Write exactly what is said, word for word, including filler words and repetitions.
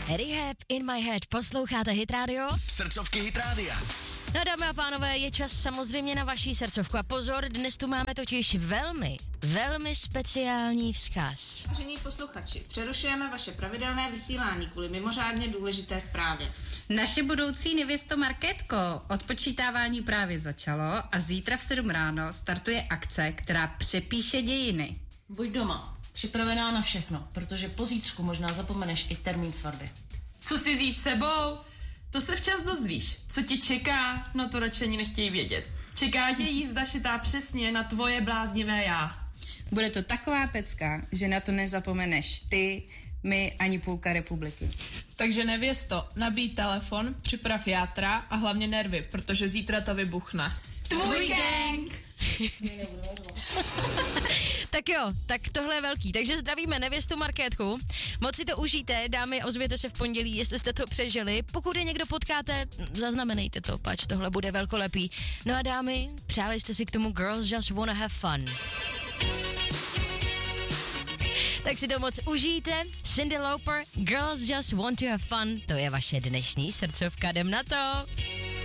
Rehab in my head. Posloucháte Hit Radio? Srdcovky Hit Rádia. No dámy a pánové, je čas samozřejmě na vaší srdcovku. A pozor, dnes tu máme totiž velmi, velmi speciální vzkaz. Vážení posluchači, přerušujeme vaše pravidelné vysílání kvůli mimořádně důležité zprávě. Naše budoucí nevěsto Markétko, odpočítávání právě začalo a zítra v sedm ráno startuje akce, která přepíše dějiny. Buď doma, připravená na všechno, protože po zítřku možná zapomeneš i termín svatby. Co si vzít sebou? To se včas dozvíš. Co tě čeká? No to radši ani nechtějí vědět. Čeká tě jízda šitá přesně na tvoje bláznivé já. Bude to taková pecka, že na to nezapomeneš ty, my ani půlka republiky. Takže nevěsto, nabíj telefon, připrav játra a hlavně nervy, protože zítra to vybuchne. Tvůj gang! Tak jo, tak tohle je velký. Takže zdravíme nevěstu Markétku. Moc si to užijte, dámy, ozvěte se v pondělí, jestli jste to přežili. Pokud je někdo potkáte, zaznamenejte to, pač tohle bude velkolepý. No a dámy, přáli jste si k tomu Girls Just Wanna Have Fun. Tak si to moc užijte. Cyndi Lauper, Girls Just Want to Have Fun, to je vaše dnešní srdcovka, jdem na to.